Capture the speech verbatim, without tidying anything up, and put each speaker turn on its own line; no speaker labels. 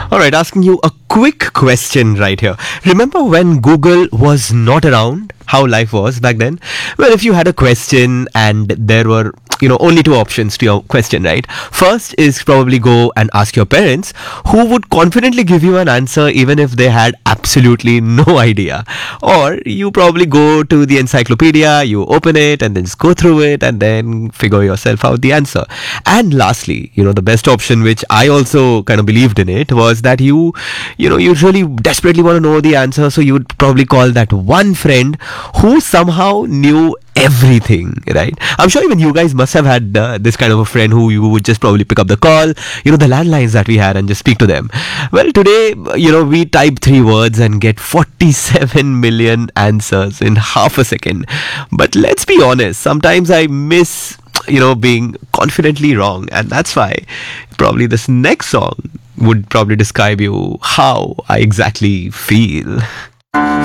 All right, asking you a quick question right here. Remember when Google was not around? How life was back then? Well, if you had a question and there were, you know, only two options to your question, right? First is probably go and ask your parents, who would confidently give you an answer even if they had absolutely no idea. Or you probably go to the encyclopedia, you open it and then just go through it and then figure yourself out the answer. And lastly, you know, the best option, which I also kind of believed in it, was that you, you know, you really desperately want to know the answer. So you would probably call that one friend who somehow knew everything, right? I'm sure even you guys must have had uh, this kind of a friend who you would just probably pick up the call, you know, the landlines that we had, and just speak to them. Well, today, you know, we type three words and get forty-seven million answers in half a second. But let's be honest, sometimes I miss, you know, being confidently wrong, and that's why probably this next song would probably describe you how I exactly feel.